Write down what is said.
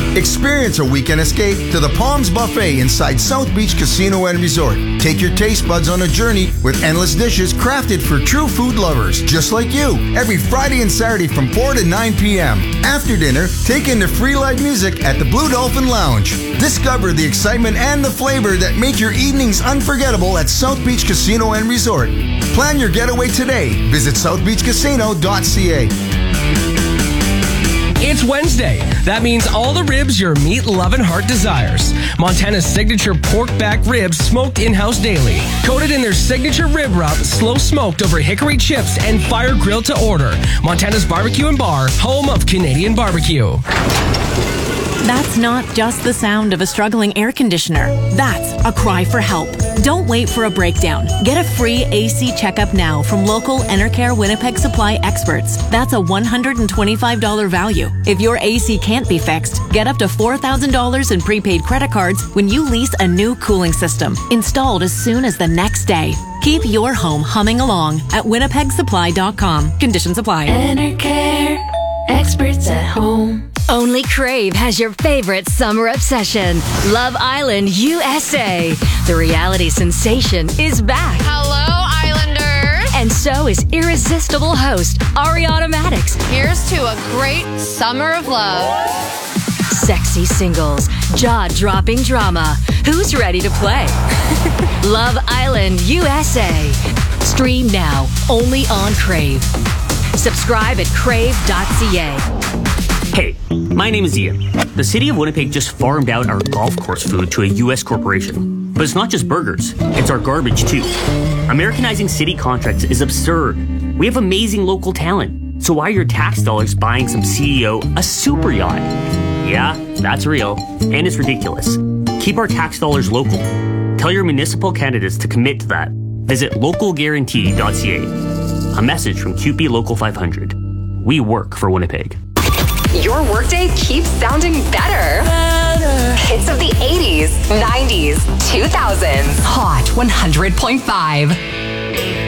Experience a weekend escape to the Palms Buffet inside South Beach Casino and Resort. Take your taste buds on a journey with endless dishes crafted for true food lovers, just like you, every Friday and Saturday from 4 to 9 p.m. After dinner, take in the free live music at the Blue Dolphin Lounge. Discover the excitement and the flavor that make your evenings unforgettable at South Beach Casino and Resort. Plan your getaway today. Visit southbeachcasino.ca. It's Wednesday. That means all the ribs your meat-loving heart desires. Montana's signature pork back ribs smoked in-house daily. Coated in their signature rib rub, slow smoked over hickory chips and fire grilled to order. Montana's Barbecue and Bar, home of Canadian barbecue. That's not just the sound of a struggling air conditioner. That's a cry for help. Don't wait for a breakdown. Get a free AC checkup now from local Enercare Winnipeg Supply experts. That's a $125 value. If your AC can't be fixed, get up to $4,000 in prepaid credit cards when you lease a new cooling system, installed as soon as the next day. Keep your home humming along at winnipegsupply.com. Conditions apply. Enercare, experts at home. Only Crave has your favorite summer obsession, Love Island USA. The reality sensation is back. Hello, Islanders. And so is irresistible host Ariana Maddox. Here's to a great summer of love. Sexy singles, jaw-dropping drama. Who's ready to play? Love Island USA. Stream now, only on Crave. Subscribe at crave.ca. Hey, my name is Ian. The city of Winnipeg just farmed out our golf course food to a U.S. corporation. But it's not just burgers, it's our garbage too. Americanizing city contracts is absurd. We have amazing local talent. So why are your tax dollars buying some CEO a super yacht? Yeah, that's real, and it's ridiculous. Keep our tax dollars local. Tell your municipal candidates to commit to that. Visit localguarantee.ca. A message from QP Local 500. We work for Winnipeg. Your workday keeps sounding better. Hits of the 80s, 90s, 2000s. Hot 100.5.